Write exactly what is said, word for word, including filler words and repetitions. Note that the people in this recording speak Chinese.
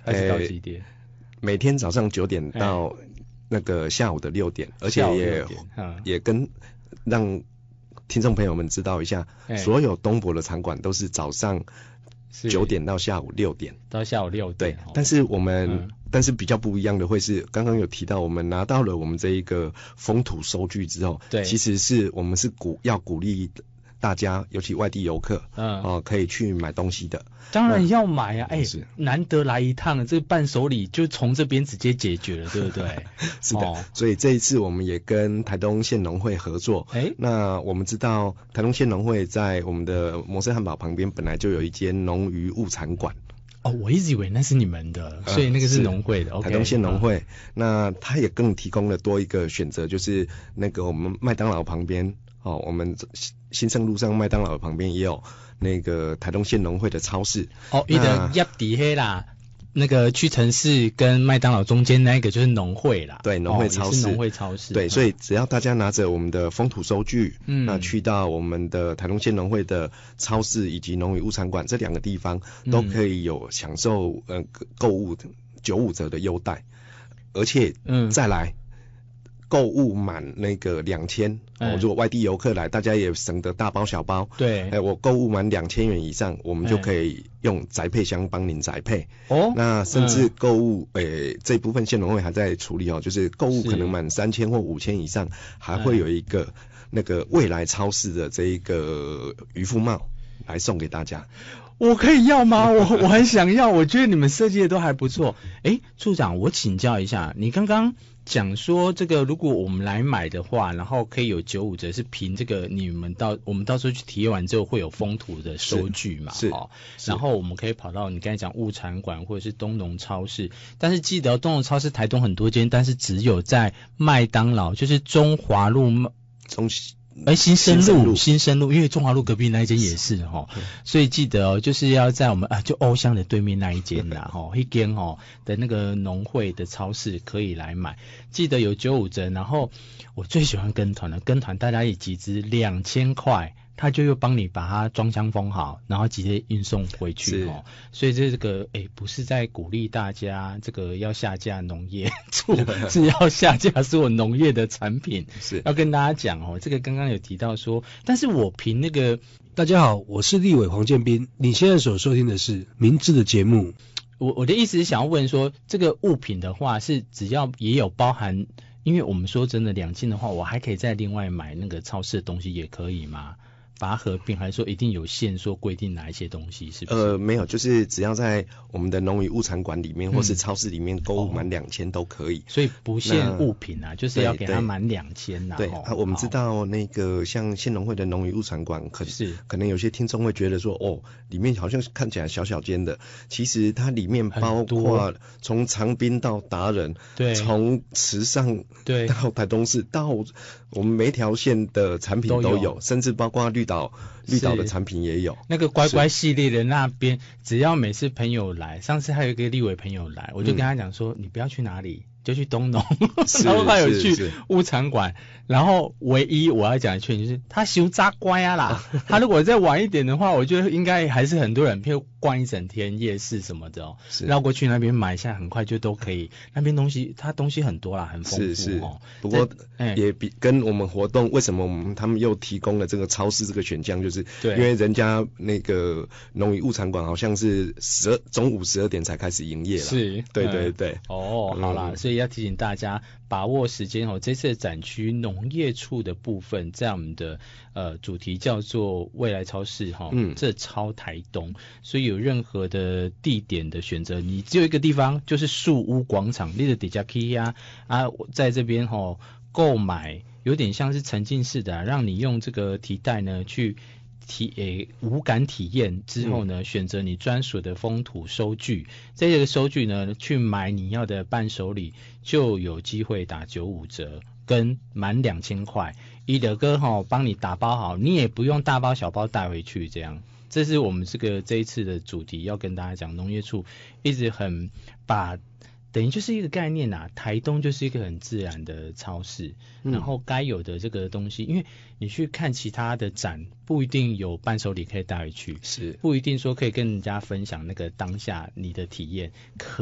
二十到几点？ 每天早上九点到那个下午的六点，而且也也跟让听众朋友们知道一下，所有东博的场馆都是早上九点到下午六点， 到下午六点。 对，但是我们、嗯、但是比较不一样的会是，刚刚有提到，我们拿到了我们这一个风土收据之后，对，其实是我们是鼓要鼓励大家，尤其外地游客，嗯，哦、呃，可以去买东西的。 当然要买啊，哎、欸，难得来一趟，这个伴手礼就从这边直接解决了，对不对？ 是的、哦，所以这一次我们也跟台东县农会合作。哎、欸，那我们知道台东县农会在我们的摩斯汉堡旁边本来就有一间农渔物产馆。 哦，我一直以为那是你们的，所以那个是农会的。 呃、台东县农会，那它也更提供了多一个选择，就是那个我们麦当劳旁边。哦，我们新生路上麦当劳旁边也有那个台东县农会的超市。 哦，一个压底黑啦，那个屈臣氏跟麦当劳中间那个就是农会啦。 对，农会超市。 哦、农会超市。 对，所以只要大家拿着我们的风土收据，嗯，那去到我们的台东县农会的超市以及农渔物产馆这两个地方，都可以有享受呃购物九五折的优待，而且嗯再来。购物满那个两千、哦，如果外地游客来，大家也省得大包小包。对，哎，我购物满两千元以上，我们就可以用宅配箱帮您宅配。哦，那甚至购物，诶、嗯欸，这部分县农会还在处理哦，就是购物可能满三千或五千以上，还会有一个那个未来超市的这一个渔夫帽来送给大家。 我可以要吗？我我很想要，我觉得你们设计的都还不错。哎，处长，我请教一下，你刚刚讲说这个，如果我们来买的话，然后可以有九五折，是凭这个你们到我们到时候去体验完之后会有风土的收据嘛？是，哦，然后我们可以跑到你刚才讲物产馆或者是东农超市，但是记得东农超市台东很多间，但是只有在麦当劳，就是中华路中。 哎，新生路，新生路，因为中华路隔壁那一间也是哈，所以记得哦，就是要在我们啊，就欧香的对面那一间啦，哈，一间哦的那个农会的超市可以来买，记得有九五折，然后我最喜欢跟团了，跟团大家一集资两千块。他就又帮你把它装箱封好，然后直接运送回去哦。所以这个诶不是在鼓励大家这个要下架农业处，是要下架所有农业的产品。是要跟大家讲哦，这个刚刚有提到说，但是我凭那个大家好，我是立委黄建斌，你现在所收听的是明智的节目。 我我的意思是想要问说，这个物品的话是只要也有包含，因为我们说真的两斤的话，我还可以再另外买那个超市的东西也可以吗？把它合并，还是说一定有限说规定哪一些东西？是不是？ 呃，没有，就是只要在我们的农渔物产馆里面、嗯、或是超市里面购物满两千都可以、 哦。所以不限物品啊，就是要给它满两千呐。 对，对啊，我们知道那个像县农会的农渔物产馆，可是可能有些听众会觉得说，哦，里面好像看起来小小间的，其实它里面包括从长滨到达人，对，从池上对到台东市到我们每一条线的产品都有，都有甚至包括绿岛绿岛的产品也有。 那个乖乖系列的那边，只要每次朋友来，上次还有一个立委朋友来，我就跟他讲说、嗯，你不要去哪里，就去东农，然后他有去物产馆，然后唯一我要讲的缺点就是他修扎乖啊啦，他如果再晚一点的话，我觉得应该还是很多人譬如逛一整天夜市什么的哦，绕过去那边买一下，很快就都可以。那边东西他东西很多啦，很丰富哦。是是， 不过也比跟我们活动为什么我们他们又提供了这个超市这个选项，就是因为人家那个农渔物产馆好像是十二中午十二点才开始营业了。是，对对对。 嗯、哦，好啦，嗯、所以要提醒大家把握时间哦。这次的展区农业处的部分，在我们的呃主题叫做未来超市哈，嗯，这超台东，所以有任何的地点的选择，你只有一个地方，就是树屋广场，你的底下可以啊啊，在这边哈购买，有点像是沉浸式的、啊，让你用这个提袋呢去。体诶无感体验之后呢、嗯，选择你专属的风土收据，在这个收据呢去买你要的伴手礼，就有机会打九五折，跟满两千块，伊德哥哈帮你打包好，你也不用大包小包带回去，这样。这是我们这个这一次的主题，要跟大家讲，农业处一直很把。等于就是一个概念啊，台东就是一个很自然的超市，嗯、然后该有的这个东西，因为你去看其他的展，不一定有伴手礼可以带回去，是不一定说可以跟人家分享那个当下你的体验，可